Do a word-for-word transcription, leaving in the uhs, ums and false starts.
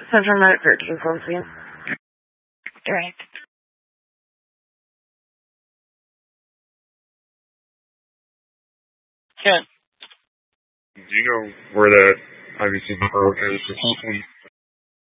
Central Night thirteen fourteen. Right. Ken. Do you know where that I V C number is?